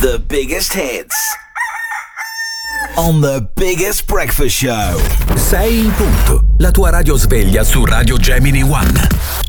The biggest hits on the biggest breakfast show. 6 in punto. La tua radio sveglia su Radio Gemini One.